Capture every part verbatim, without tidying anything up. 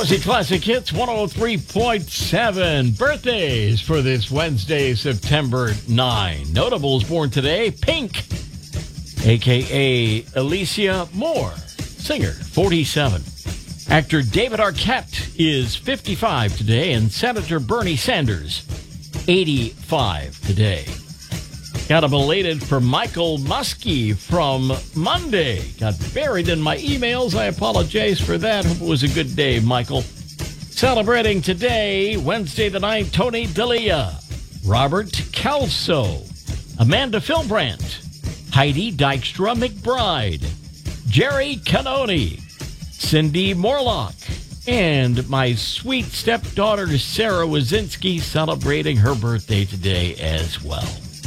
Cozy Classic Hits one oh three point seven. Birthdays for this Wednesday, September ninth. Notables born today: Pink, a k a. Alicia Moore, singer, forty-seven. Actor David Arquette is fifty-five today, and Senator Bernie Sanders, eighty-five today. Got a belated for Michael Muskie from Monday. Got buried in my emails. I apologize for that. Hope it was a good day, Michael. Celebrating today, Wednesday the ninth, Tony D'Elia, Robert Kelso, Amanda Philbrandt, Heidi Dykstra McBride, Jerry Canoni, Cindy Morlock, and my sweet stepdaughter Sarah Wazinski celebrating her birthday today as well.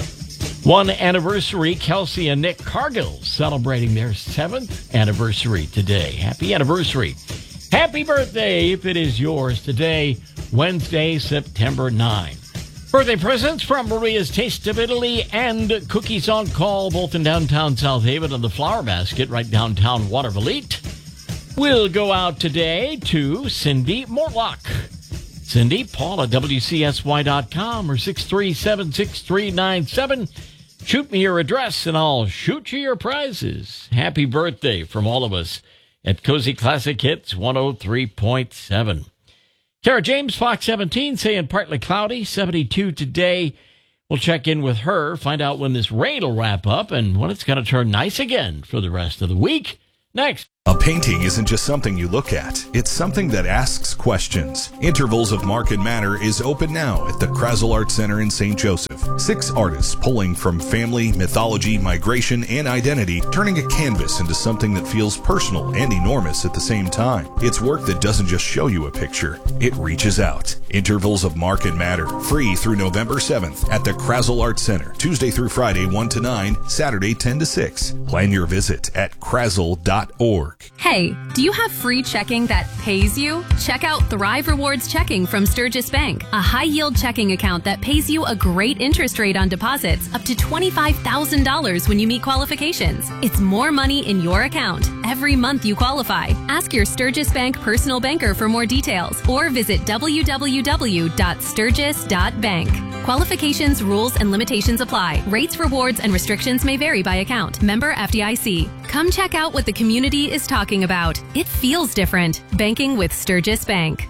One anniversary, Kelsey and Nick Cargill celebrating their seventh anniversary today. Happy anniversary. Happy birthday if it is yours today, Wednesday, September ninth. Birthday presents from Maria's Taste of Italy and Cookies on Call, both in downtown South Haven, and the Flower Basket right downtown Watervliet. We'll go out today to Cindy Morlock. Cindy, Paul at W C S Y dot com or six three seven, six three nine seven. Shoot me your address and I'll shoot you your prizes. Happy birthday from all of us at Cozy Classic Hits one oh three point seven. Kara James, Fox seventeen, saying partly cloudy, seventy-two today. We'll check in with her, find out when this rain will wrap up and when it's going to turn nice again for the rest of the week. Next. A painting isn't just something you look at. It's something that asks questions. Intervals of Mark and Matter is open now at the Krasl Art Center in Saint Joseph. Six artists pulling from family, mythology, migration, and identity, turning a canvas into something that feels personal and enormous at the same time. It's work that doesn't just show you a picture. It reaches out. Intervals of Mark and Matter, free through November seventh at the Krasl Art Center, Tuesday through Friday one to nine, Saturday ten to six. Plan your visit at krasl dot org. Hey, do you have free checking that pays you? Check out Thrive Rewards Checking from Sturgis Bank, a high-yield checking account that pays you a great interest rate on deposits up to twenty-five thousand dollars when you meet qualifications. It's more money in your account every month you qualify. Ask your Sturgis Bank personal banker for more details or visit w w w dot sturgis dot bank. Qualifications, rules, and limitations apply. Rates, rewards, and restrictions may vary by account. Member F D I C. Come check out what the community is talking about. It feels different. Banking with Sturgis Bank.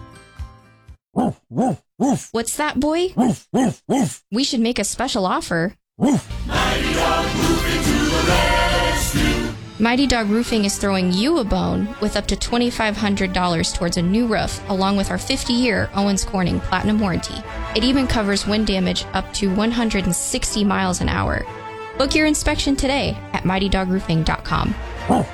What's that, boy? We should make a special offer. Mighty Dog Roofing to the rescue. Mighty Dog Roofing is throwing you a bone with up to twenty-five hundred dollars towards a new roof, along with our fifty-year Owens Corning Platinum Warranty. It even covers wind damage up to one hundred sixty miles an hour. Book your inspection today at mighty dog roofing dot com. Mighty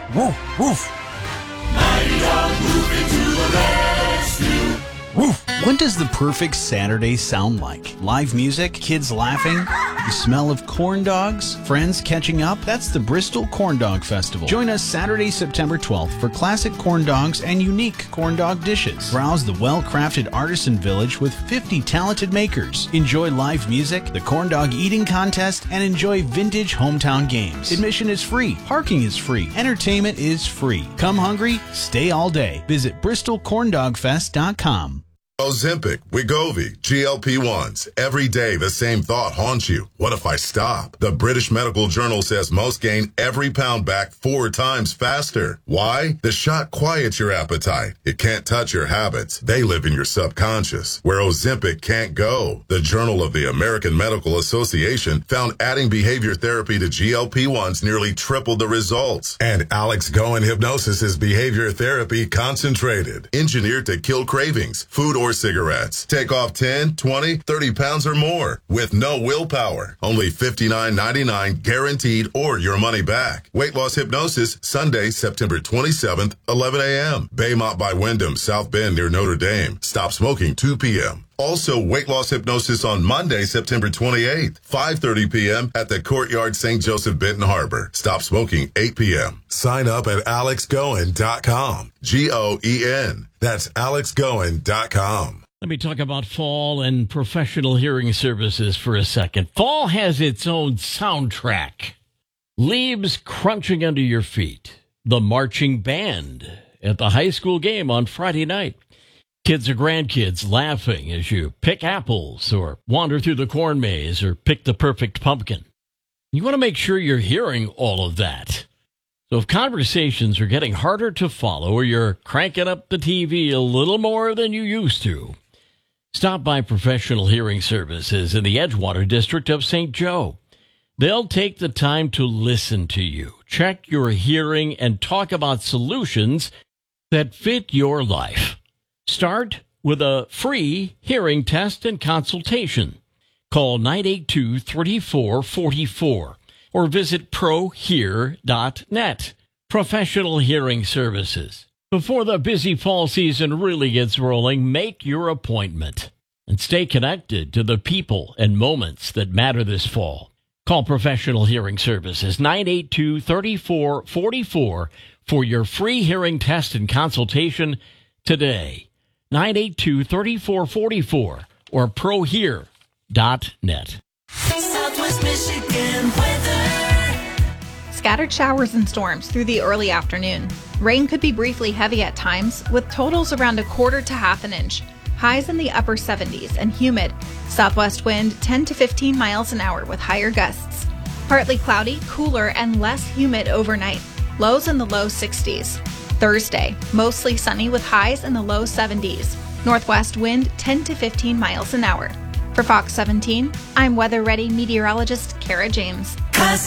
Dog Roofing to the rescue. What does the perfect Saturday sound like? Live music, kids laughing, the smell of corn dogs, friends catching up? That's the Bristol Corn Dog Festival. Join us Saturday, September twelfth for classic corn dogs and unique corn dog dishes. Browse the well-crafted artisan village with fifty talented makers. Enjoy live music, the corn dog eating contest, and enjoy vintage hometown games. Admission is free, parking is free, entertainment is free. Come hungry, stay all day. Visit bristol corn dog fest dot com. Ozempic, Wegovy, G L P ones. Every day the same thought haunts you. What if I stop? The British Medical Journal says most gain every pound back four times faster. Why? The shot quiets your appetite. It can't touch your habits. They live in your subconscious, where Ozempic can't go. The Journal of the American Medical Association found adding behavior therapy to G L P ones nearly tripled the results. And Alex Goen Hypnosis is behavior therapy concentrated, engineered to kill cravings, food or cigarettes. Take off ten, twenty, thirty pounds or more with no willpower. Only fifty-nine ninety-nine guaranteed or your money back. Weight Loss Hypnosis, Sunday, September twenty-seventh, eleven a.m. Baymont by Wyndham, South Bend near Notre Dame. Stop smoking two p.m. Also, Weight Loss Hypnosis on Monday, September twenty-eighth, five thirty p.m. at the Courtyard Saint Joseph Benton Harbor. Stop smoking eight p.m. Sign up at alex goen dot com. G O E N. That's alex goen dot com. Let me talk about fall and professional hearing services for a second. Fall has its own soundtrack. Leaves crunching under your feet. The marching band at the high school game on Friday night. kids or grandkids laughing as you pick apples or wander through the corn maze or pick the perfect pumpkin. You want to make sure you're hearing all of that. So if conversations are getting harder to follow or you're cranking up the T V a little more than you used to, stop by Professional Hearing Services in the Edgewater District of Saint Joe. They'll take the time to listen to you, check your hearing, and talk about solutions that fit your life. Start with a free hearing test and consultation. Call nine eight two, three four four four or visit pro hear dot net. Professional Hearing Services. Before the busy fall season really gets rolling, make your appointment and stay connected to the people and moments that matter this fall. Call Professional Hearing Services, nine eight two, three four four four for your free hearing test and consultation today. nine eight two, three four four four or pro hear dot net. Southwest Michigan weather. Scattered showers and storms through the early afternoon. Rain could be briefly heavy at times, with totals around a quarter to half an inch. Highs in the upper seventies and humid. Southwest wind ten to fifteen miles an hour with higher gusts. Partly cloudy, cooler, and less humid overnight. Lows in the low sixties. Thursday, mostly sunny with highs in the low seventies. Northwest wind ten to fifteen miles an hour. For Fox seventeen, I'm weather ready meteorologist Kara James.